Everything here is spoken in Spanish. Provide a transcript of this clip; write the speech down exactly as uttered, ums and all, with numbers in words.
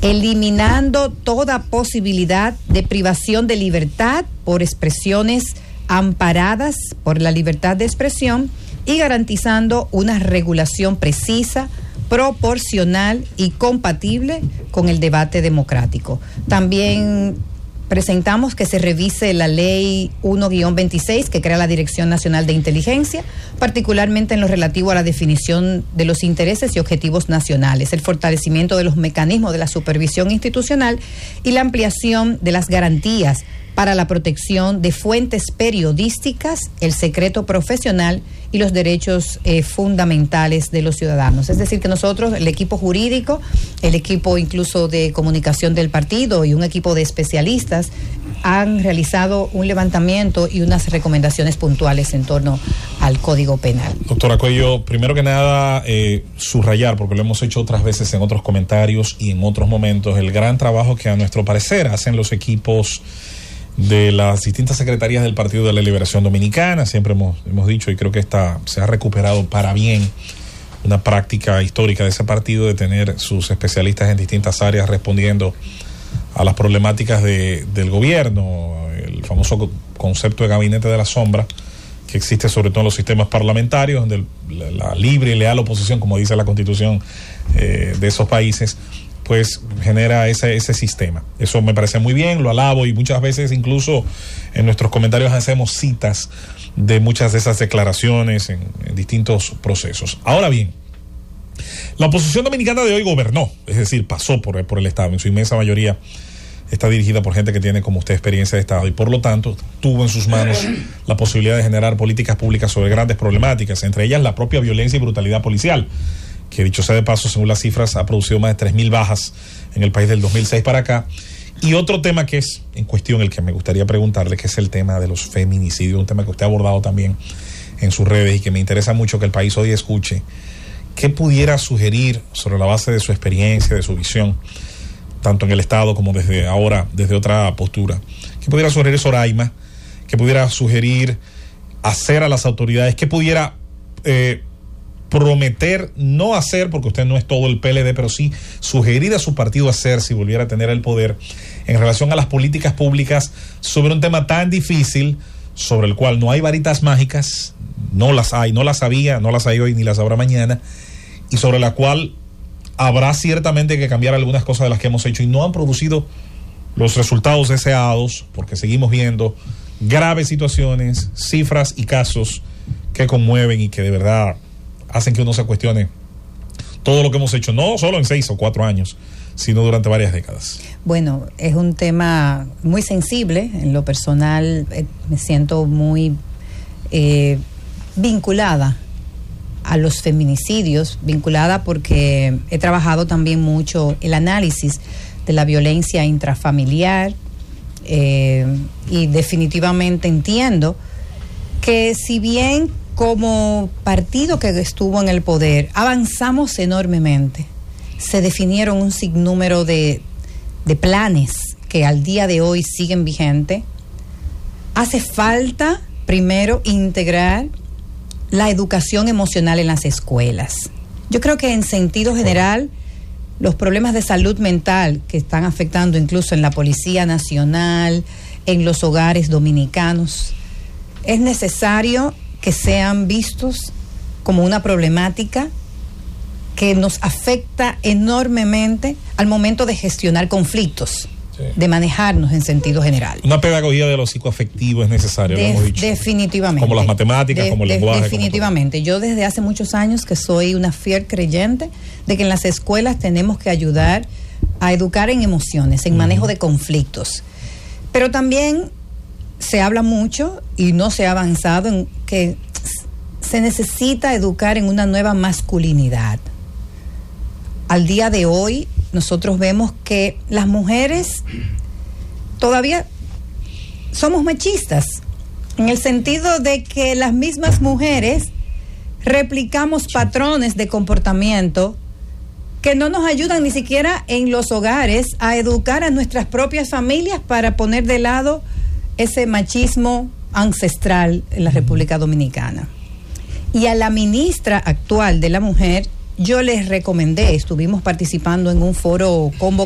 eliminando toda posibilidad de privación de libertad por expresiones amparadas por la libertad de expresión y garantizando una regulación precisa, proporcional y compatible con el debate democrático. También presentamos que se revise la ley uno guión veintiséis que crea la Dirección Nacional de Inteligencia, particularmente en lo relativo a la definición de los intereses y objetivos nacionales, el fortalecimiento de los mecanismos de la supervisión institucional y la ampliación de las garantías para la protección de fuentes periodísticas, el secreto profesional y los derechos eh, fundamentales de los ciudadanos. Es decir, que nosotros, el equipo jurídico, el equipo incluso de comunicación del partido y un equipo de especialistas han realizado un levantamiento y unas recomendaciones puntuales en torno al Código Penal. Doctora Cuello, primero que nada, eh, subrayar, porque lo hemos hecho otras veces en otros comentarios y en otros momentos, el gran trabajo que a nuestro parecer hacen los equipos de las distintas secretarías del Partido de la Liberación Dominicana. Siempre hemos, hemos dicho, y creo que esta se ha recuperado para bien, una práctica histórica de ese partido de tener sus especialistas en distintas áreas respondiendo a las problemáticas de, del gobierno, el famoso concepto de gabinete de la sombra que existe sobre todo en los sistemas parlamentarios, donde la, la libre y leal oposición, como dice la Constitución eh, de esos países, pues genera ese, ese sistema. Eso me parece muy bien, lo alabo, y muchas veces incluso en nuestros comentarios hacemos citas de muchas de esas declaraciones en, en distintos procesos. Ahora bien, la oposición dominicana de hoy gobernó, es decir, pasó por, por el Estado, en su inmensa mayoría está dirigida por gente que tiene como usted experiencia de Estado y por lo tanto tuvo en sus manos la posibilidad de generar políticas públicas sobre grandes problemáticas, entre ellas la propia violencia y brutalidad policial, que dicho sea de paso, según las cifras, ha producido más de tres mil bajas en el país del dos mil seis para acá. Y otro tema que es en cuestión, el que me gustaría preguntarle, que es el tema de los feminicidios, un tema que usted ha abordado también en sus redes y que me interesa mucho que el país hoy escuche. ¿Qué pudiera sugerir sobre la base de su experiencia, de su visión, tanto en el Estado como desde ahora, desde otra postura? ¿Qué pudiera sugerir Soraima? ¿Qué pudiera sugerir hacer a las autoridades? ¿Qué pudiera eh, prometer no hacer, porque usted no es todo el P L D, pero sí sugerir a su partido hacer si volviera a tener el poder en relación a las políticas públicas sobre un tema tan difícil, sobre el cual no hay varitas mágicas, no las hay, no las había, no las hay hoy ni las habrá mañana, y sobre la cual habrá ciertamente que cambiar algunas cosas de las que hemos hecho y no han producido los resultados deseados, porque seguimos viendo graves situaciones, cifras y casos que conmueven y que de verdad hacen que uno se cuestione todo lo que hemos hecho, no solo en seis o cuatro años, sino durante varias décadas. Bueno, es un tema muy sensible. En lo personal eh, me siento muy eh, vinculada a los feminicidios, vinculada porque he trabajado también mucho el análisis de la violencia intrafamiliar eh, y definitivamente entiendo que si bien como partido que estuvo en el poder avanzamos enormemente, se definieron un sinnúmero de, de planes que al día de hoy siguen vigentes, hace falta primero integrar la educación emocional en las escuelas. Yo creo que en sentido general los problemas de salud mental que están afectando incluso en la Policía Nacional, en los hogares dominicanos, es necesario que sean vistos como una problemática que nos afecta enormemente al momento de gestionar conflictos, sí, de manejarnos en sentido general. Una pedagogía de lo psicoafectivo es necesaria, de, lo hemos dicho. Definitivamente. Como las matemáticas, de, como el de, lenguaje. Definitivamente. Yo desde hace muchos años que soy una fiel creyente de que en las escuelas tenemos que ayudar a educar en emociones, en uh-huh. manejo de conflictos. Pero también se habla mucho y no se ha avanzado en que se necesita educar en una nueva masculinidad. Al día de hoy nosotros vemos que las mujeres todavía somos machistas, en el sentido de que las mismas mujeres replicamos patrones de comportamiento que no nos ayudan ni siquiera en los hogares a educar a nuestras propias familias para poner de lado ese machismo ancestral en la República Dominicana. Y a la ministra actual de la Mujer, yo les recomendé, estuvimos participando en un foro convocado